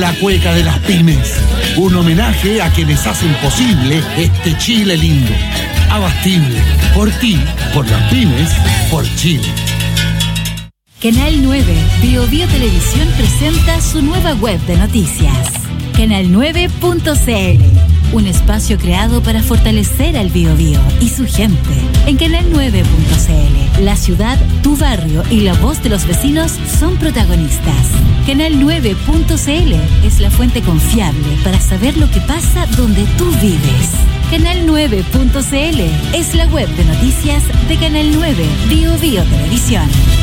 la cueca de las pymes. Un homenaje a quienes hacen posible este Chile lindo. Abastible. Por ti, por las pymes, por Chile. Canal 9, Bio Televisión presenta su nueva web de noticias. Canal9.cl, un espacio creado para fortalecer al Biobío y su gente. En Canal9.cl, la ciudad, tu barrio y la voz de los vecinos son protagonistas. Canal9.cl es la fuente confiable para saber lo que pasa donde tú vives. Canal9.cl es la web de noticias de Canal 9, Bio Televisión.